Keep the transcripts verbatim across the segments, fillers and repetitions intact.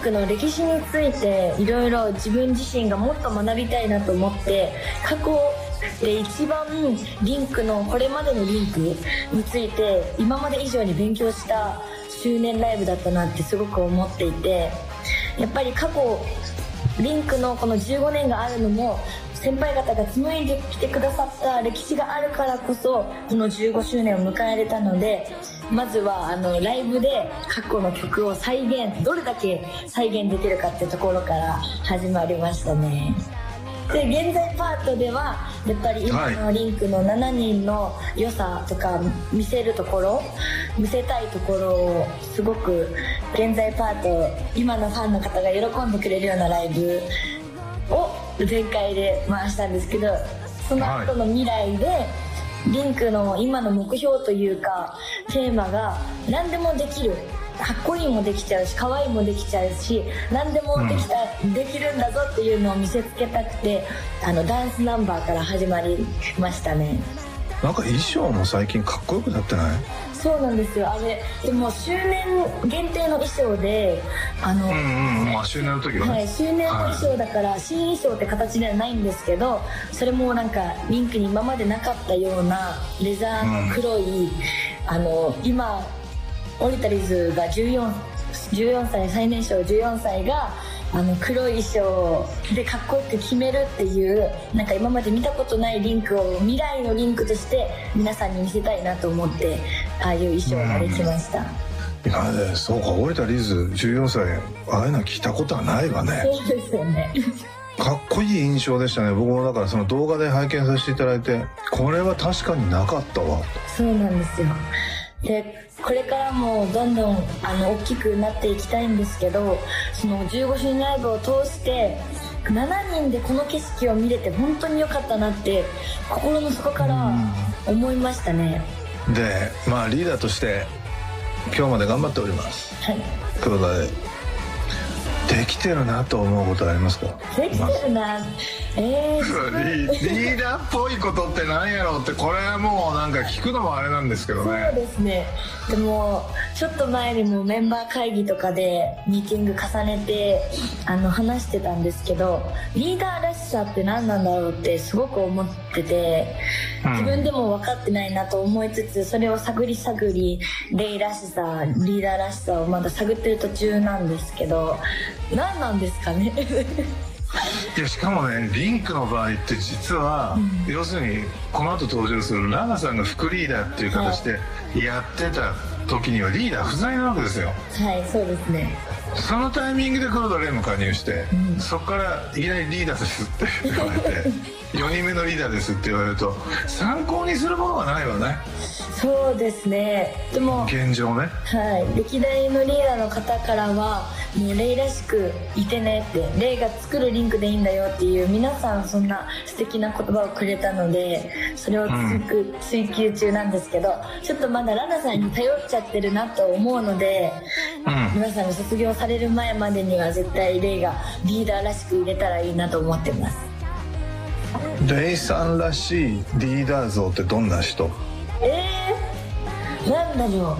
クの歴史についていろいろ自分自身がもっと学びたいなと思って、過去で一番リンクのこれまでのリンクについて今まで以上に勉強した周年ライブだったなってすごく思っていて、やっぱり過去リンクのこのじゅうごねんがあるのも先輩方が紡いできてくださった歴史があるからこそこのじゅうごしゅうねんを迎えれたので、まずはあのライブで過去の曲を再現、どれだけ再現できるかってところから始まりましたね。で現在パートではやっぱり今のリンクのしちにんの良さとか見せるところ、見せたいところをすごく現在パート、今のファンの方が喜んでくれるようなライブを全開で回したんですけど、その後の未来でリンクの今の目標というかテーマが何でもできる、かっこいいもできちゃうし可愛いもできちゃうし何でもできた、うん、できるんだぞっていうのを見せつけたくて、あのダンスナンバーから始まりましたね。 なんか衣装も最近かっこよくなってない？ そうなんですよ。あれでも周年限定の衣装で、あの、 うんうん、まあ周年の時はね、 はい、周年の衣装だから新衣装って形ではないんですけど、それもなんかリンクに今までなかったようなレザーの黒い、うん、あの今オリタリーズがじゅうよんさい、最年少じゅうよんさいがあの黒い衣装でかっこよく決めるっていう、なんか今まで見たことないリンクを未来のリンクとして皆さんに見せたいなと思ってああいう衣装ができました。 いやね、そうか、オリタリーズじゅうよんさいああいうの聞いたことはないわね。 そうですよね。 かっこいい印象でしたね。僕もだからその動画で拝見させていただいて、これは確かになかったわ。 そうなんですよ。でこれからもどんどんあの大きくなっていきたいんですけど、そのじゅうごしゅうねんライブを通してしちにんでこの景色を見れて本当に良かったなって心の底から思いましたね。 でまあリーダーとして今日まで頑張っております。 はい。 黒田でできてるなと思うことありますか？ できてるな、えー、 リ, リーダーっぽいことって何やろうって、これはもうなんか聞くのもあれなんですけどね。 そうですね。でもちょっと前にもメンバー会議とかでミーティング重ねてあの話してたんですけど、リーダーらしさって何なんだろうってすごく思ってて、自分でも分かってないなと思いつつ、それを探り探りレイらしさ、リーダーらしさをまだ探ってる途中なんですけど、何なんですかね。 いやしかもね、リンクの場合って実は、うん、要するにこの後登場するラナさんが副リーダーっていう形でやってた時にはリーダー不在なわけですよ。 はい、そうですね。 そのタイミングで黒田レイも加入して、うん、そこからいきなりリーダーですって言われてよにんめのリーダーですって言われると参考にするものがないわね。 そうですね。でも現状ね、 はい、歴代のリーダーの方からはもうレイらしくいてねって、レイが作るリンクでいいんだよっていう皆さんそんな素敵な言葉をくれたので、それを追求、うん、追求中なんですけど、ちょっとまだラナさんに頼っちゃってるなと思うので、うん、皆さんが卒業される前までには絶対レイがリーダーらしく入れたらいいなと思ってます。 レイさんらしいリーダー像ってどんな人？ えー、なんだろう。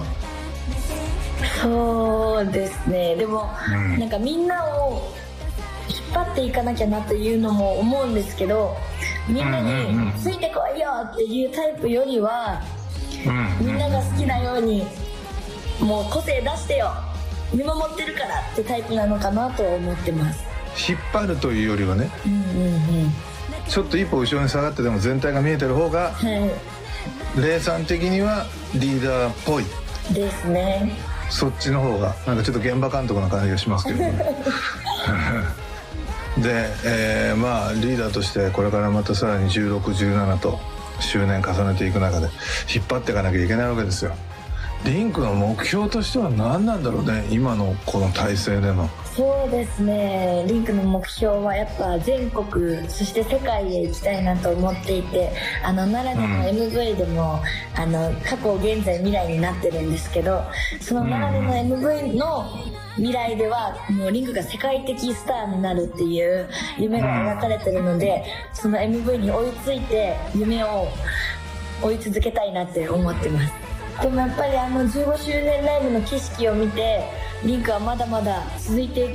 そうですね。でも、うん、なんかみんなを引っ張っていかなきゃなというのも思うんですけど、みんなについてこいよっていうタイプよりは、うん、みんなが好きなようにもう個性出してよ、見守ってるからってタイプなのかなと思ってます。 引っ張るというよりはね、 うんうんうん、 ちょっと一歩後ろに下がってでも全体が見えてる方が、はい、レイさん的にはリーダーっぽいですね。 そっちの方がなんかちょっと現場監督な感じがしますけどねで、えー、まあリーダーとしてこれからまたさらにじゅうろく、じゅうななと周年重ねていく中で引っ張っていかなきゃいけないわけですよ。リンクの目標としては何なんだろうね、今のこの体制での。 そうですね、リンクの目標はやっぱ全国そして世界へ行きたいなと思っていて、あの奈良の エムブイ でも、うん、あの過去現在未来になってるんですけど、その奈良の エムブイ の未来ではもうリンクが世界的スターになるっていう夢が描かれてるので、その エムブイ に追いついて夢を追い続けたいなって思ってます。でもやっぱりあのじゅうごしゅうねんライブの景色を見て、リンクはまだまだ続いてい